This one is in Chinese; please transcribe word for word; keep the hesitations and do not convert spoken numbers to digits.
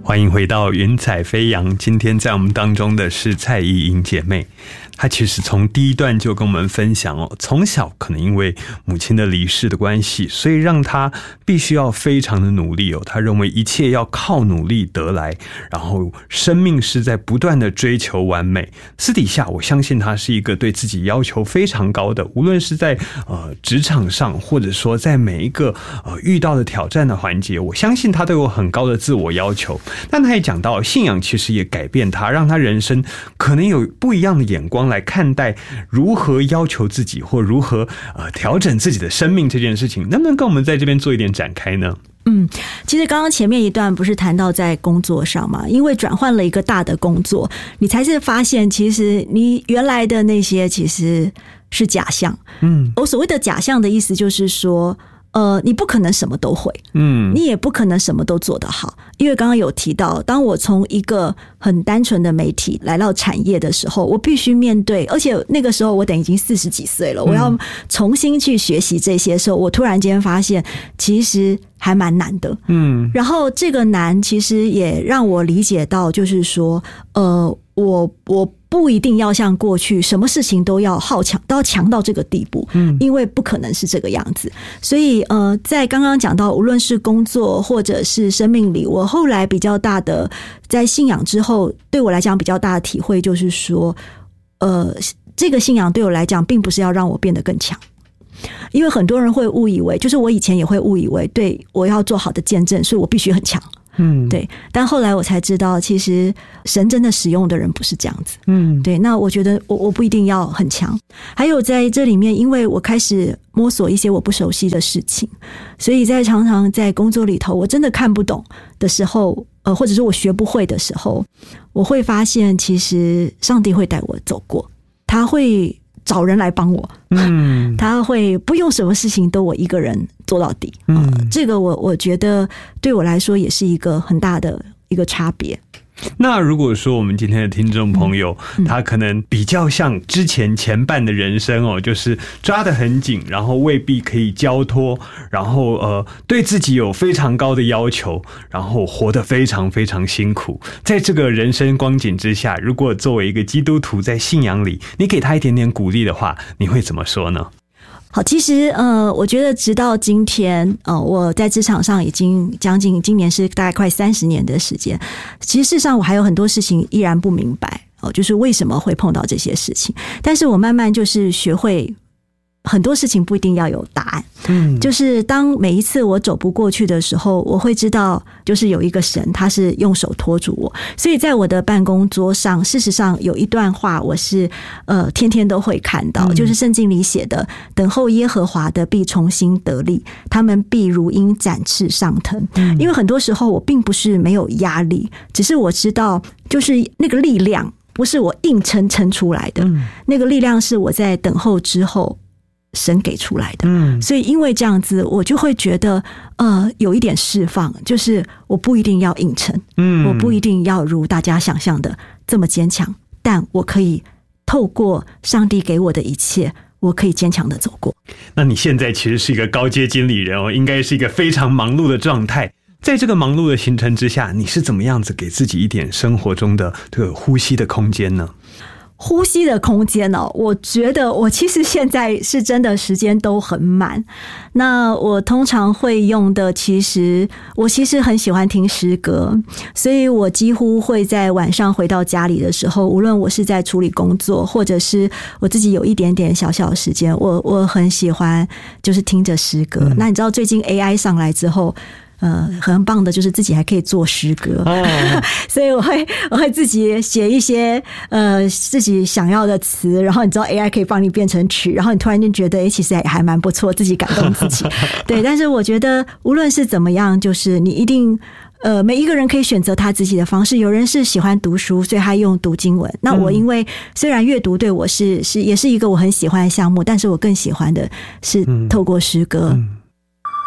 欢迎回到云彩飞扬，今天在我们当中的是蔡依莹姐妹。她其实从第一段就跟我们分享哦，从小可能因为母亲的离世的关系，所以让她必须要非常的努力哦。她认为一切要靠努力得来，然后生命是在不断的追求完美。私底下我相信她是一个对自己要求非常高的，无论是在呃职场上，或者说在每一个呃遇到的挑战的环节，我相信她都有很高的自我要求。但她也讲到，信仰其实也改变她，让她人生可能有不一样的眼光来看待如何要求自己或如何呃调整自己的生命这件事情，能不能跟我们在这边做一点展开呢？ 嗯，其实刚刚前面一段不是谈到在工作上嘛，因为转换了一个大的工作，你才是发现其实你原来的那些其实是假象。嗯，我所谓的假象的意思就是说呃，你不可能什么都会，嗯，你也不可能什么都做得好，因为刚刚有提到，当我从一个很单纯的媒体来到产业的时候，我必须面对，而且那个时候我等已经四十几岁了，我要重新去学习这些的时候，我突然间发现，其实还蛮难的，嗯，然后这个难其实也让我理解到，就是说，呃，我我。不一定要像过去什么事情都要好强，都要强到这个地步，嗯，因为不可能是这个样子。所以呃，在刚刚讲到，无论是工作或者是生命里，我后来比较大的在信仰之后，对我来讲比较大的体会就是说，呃，这个信仰对我来讲，并不是要让我变得更强。因为很多人会误以为，就是我以前也会误以为，对我要做好的见证，所以我必须很强。嗯，对，但后来我才知道，其实神真的使用的人不是这样子。嗯，对，那我觉得我我不一定要很强。还有在这里面，因为我开始摸索一些我不熟悉的事情，所以在常常在工作里头，我真的看不懂的时候，呃，或者是我学不会的时候，我会发现，其实上帝会带我走过，他会找人来帮我，嗯，他会不用什么事情都我一个人做到底，嗯，呃、这个我我觉得对我来说也是一个很大的一个差别。 那如果说我们今天的听众朋友、嗯、他可能比较像之前前半的人生哦，就是抓得很紧，然后未必可以交托，然后呃对自己有非常高的要求，然后活得非常非常辛苦，在这个人生光景之下，如果作为一个基督徒在信仰里，你给他一点点鼓励的话，你会怎么说呢？ 好，其实呃，我觉得直到今天，呃，我在职场上已经将近今年是大概快三十年的时间。其实事实上，我还有很多事情依然不明白，哦，就是为什么会碰到这些事情。但是我慢慢就是学会。很多事情不一定要有答案，嗯，就是当每一次我走不过去的时候，我会知道，就是有一个神，他是用手托住我。所以在我的办公桌上，事实上有一段话，我是呃天天都会看到，嗯、就是圣经里写的：“等候耶和华的必重新得力，他们必如鹰展翅上腾。嗯”因为很多时候我并不是没有压力，只是我知道，就是那个力量不是我硬撑撑出来的，嗯、那个力量是我在等候之后。神给出来的，嗯，所以因为这样子，我就会觉得，呃，有一点释放，就是我不一定要硬撑，嗯，我不一定要如大家想象的这么坚强，但我可以透过上帝给我的一切，我可以坚强的走过。 那你现在其实是一个高阶经理人哦，应该是一个非常忙碌的状态。在这个忙碌的行程之下，你是怎么样子给自己一点生活中的这个呼吸的空间呢？ 呼吸的空间哦，我觉得我其实现在是真的时间都很满。那我通常会用的，其实我其实很喜欢听诗歌，所以我几乎会在晚上回到家里的时候，无论我是在处理工作，或者是我自己有一点点小小的时间，我我很喜欢就是听着诗歌。嗯、那你知道最近 A I 上来之后。呃，很棒的，就是自己还可以做诗歌，哦、所以我会我会自己写一些呃自己想要的词，然后你知道 A I 可以帮你变成曲，然后你突然间觉得，哎、欸，其实还还蛮不错，自己感动自己。对，但是我觉得无论是怎么样，就是你一定。呃，每一个人可以选择他自己的方式。有人是喜欢读书，所以他用读经文。那我因为虽然阅读对我是是也是一个我很喜欢的项目，但是我更喜欢的是透过诗歌。嗯